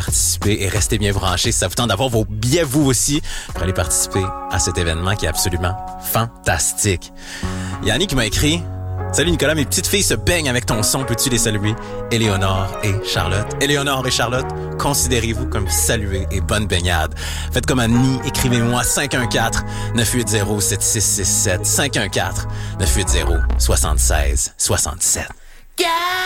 participer et restez bien branchés si ça vous tente d'avoir vos billets vous aussi pour aller participer à cet événement qui est absolument fantastique. Yannick m'a écrit: Salut Nicolas, mes petites filles se baignent avec ton son, peux-tu les saluer? Éléonore et Charlotte. Éléonore et Charlotte, considérez-vous comme saluées et bonne baignade. Faites comme Annie, écrivez-moi 514-980-7667. 514-980-7667.